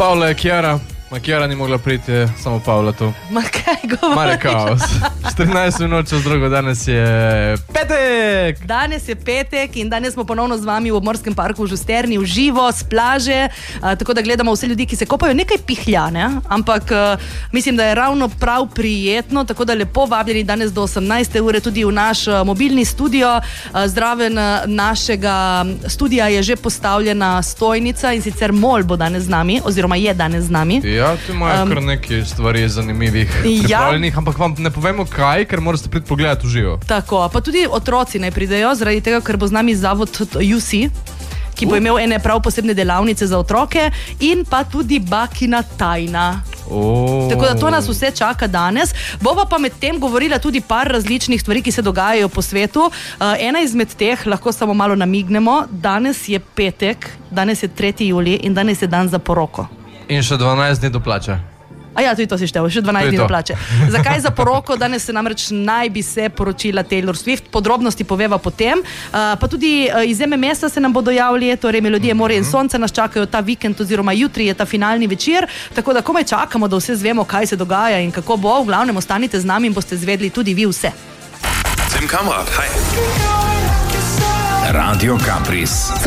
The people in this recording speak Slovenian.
Pavla je Kiara. Kiara ni mogla priti, samo Pavla tu. Ma kaj govoriš? Mare kaos. 14 minut čez drugo, danes je petek! Danes je petek in danes smo ponovno z vami v Obmorskem parku v Žusterni, v živo, s plaže, tako da gledamo vse ljudi, ki se kopajo, nekaj pihlja, ne? Ampak mislim, da je ravno prav prijetno, tako da lepo vabljeni danes do 18. ure tudi v naš mobilni studio. Zraven našega studija je že postavljena stojnica in sicer Mol bo danes z nami, oziroma je danes z nami. Ja, tu imajo kar nekaj stvari zanimivih pripravljenih, ampak vam ne povemo kaj, ker morate priti pogledati v živo. Tako, pa tudi otroci naj pridejo, zaradi tega, ker bo z nami zavod UC, ki bo imel ene prav posebne delavnice za otroke in pa tudi bakina tajna. Tako da to nas vse čaka danes. Bova pa med tem govorila tudi par različnih stvari, ki se dogajajo po svetu. Ena izmed teh, lahko samo malo namignemo, danes je petek, danes je 3. julij in danes je dan za poroko. In še 12 dni do plače. A ja, tudi to si štel, še 12 dni do plače. Zakaj za poroko? Danes se namreč naj bi se poročila Taylor Swift, podrobnosti poveva potem. Pa tudi iz MMS-a se nam bodo javili, torej Melodije more in sonce nas čakajo ta vikend, oziroma jutri je ta finalni večer, tako da komaj čakamo, da vse zvemo, kaj se dogaja in kako bo. V glavnem ostanite z nami in boste zvedli tudi vi vse. Tim Kamrat, hi. Radio Campus.